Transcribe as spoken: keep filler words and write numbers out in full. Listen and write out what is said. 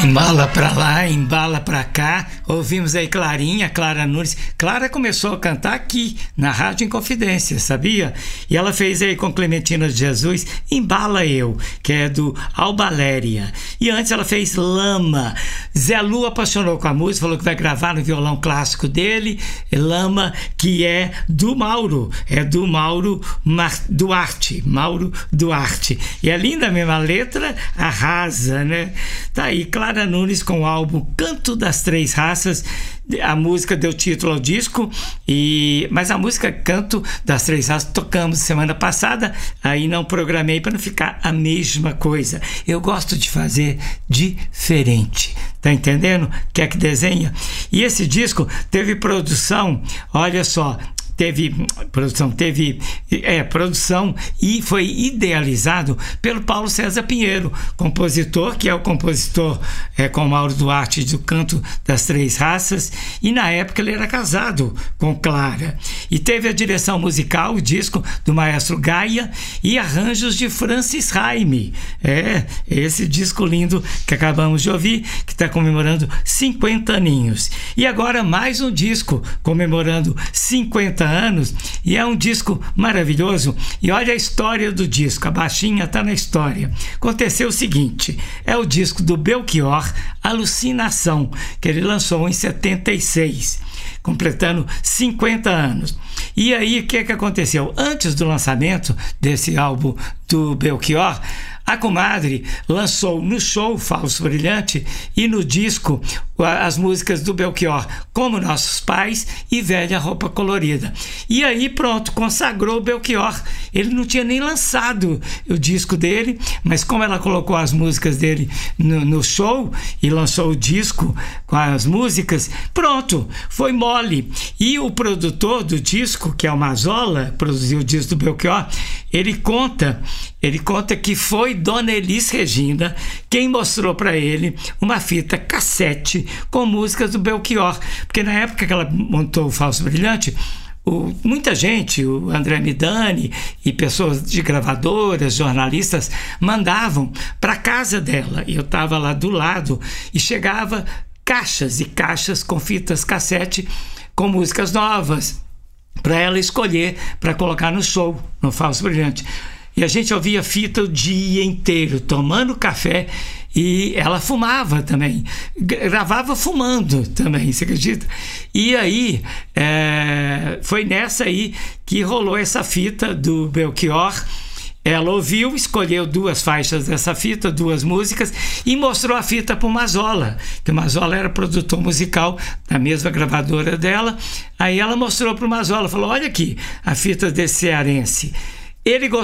Embala pra lá, embala pra cá. Ouvimos aí Clarinha, Clara Nunes. Clara começou a cantar aqui, na Rádio Inconfidência, sabia? E ela fez aí com Clementina de Jesus, Embala Eu, que é do Albaléria. E antes ela fez Lama. Zé Lu apaixonou com a música, falou que vai gravar no violão clássico dele, Lama, que é do Mauro, é do Mauro Mar- Duarte, Mauro Duarte. E é linda mesmo, a letra arrasa, né? Tá aí, Clara Nunes com o álbum Canto das Três Raças. A música deu título ao disco, e mas a música Canto das Três Raças tocamos semana passada, aí não programei para não ficar a mesma coisa. Eu gosto de fazer diferente, tá entendendo? Quer que desenha? E esse disco teve produção, olha só, teve produção, teve é, produção e foi idealizado pelo Paulo César Pinheiro, compositor, que é o compositor é, com Mauro Duarte do Canto das Três Raças, e na época ele era casado com Clara. E teve a direção musical, o disco do maestro Gaia, e arranjos de Francis Raime. É, esse disco lindo que acabamos de ouvir, que está comemorando cinquenta aninhos. E agora mais um disco comemorando cinquenta anos, e é um disco maravilhoso. E olha a história do disco, a baixinha está na história. Aconteceu o seguinte, é o disco do Belchior, Alucinação, que ele lançou em setenta e seis, completando cinquenta anos. E aí o que, que aconteceu? Antes do lançamento desse álbum do Belchior, a comadre lançou no show Falso Brilhante e no disco as músicas do Belchior, Como Nossos Pais e Velha Roupa Colorida. E aí pronto, consagrou o Belchior. Ele não tinha nem lançado o disco dele, mas como ela colocou as músicas dele no, no show e lançou o disco com as músicas, pronto, foi mole. E o produtor do disco, que é o Mazola, produziu o disco do Belchior, ele conta, ele conta que foi Dona Elis Regina quem mostrou para ele uma fita cassete com músicas do Belchior, porque na época que ela montou o Falso Brilhante, o, muita gente, o André Midani e pessoas de gravadoras, jornalistas, mandavam para casa dela, e eu estava lá do lado, e chegava caixas e caixas com fitas cassete com músicas novas para ela escolher para colocar no show, no Falso Brilhante. E a gente ouvia fita o dia inteiro, tomando café, e ela fumava também, gravava fumando também, você acredita? E aí, é, foi nessa aí que rolou essa fita do Belchior. Ela ouviu, escolheu duas faixas dessa fita, duas músicas, e mostrou a fita para o Mazola, que o Mazola era produtor musical da mesma gravadora dela. Aí ela mostrou para o Mazola, falou, olha aqui, a fita desse cearense. Ele gostou.